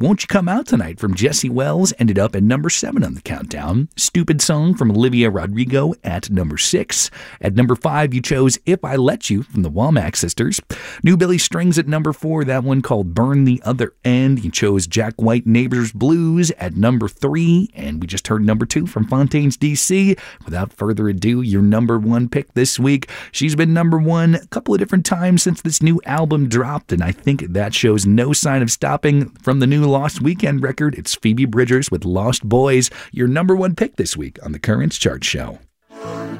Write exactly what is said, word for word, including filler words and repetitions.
Won't You Come Out Tonight from Jesse Wells ended up at number seven on the countdown. Stupid Song from Olivia Rodrigo at number six. At number five, you chose If I Let You from the Womack Sisters. New Billy Strings at number four, that one called Burn the Other End. You chose Jack White Neighbors Blues at number three, and we just heard number two from Fontaines D C. Without further ado, your number one pick this week. She's been number one a couple of different times since this new album dropped, and I think that shows no sign of stopping. From the new Lost Weekend record, it's Phoebe Bridgers with Lost Boys, your number one pick this week on the Currents Chart Show.